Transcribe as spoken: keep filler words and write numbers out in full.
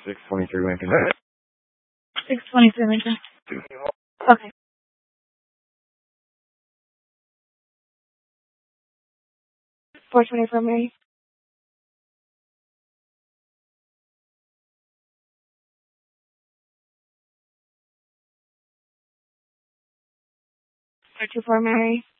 six twenty-three Lincoln. six twenty-three Lincoln. Okay. four twenty-four Mary. four two four Mary.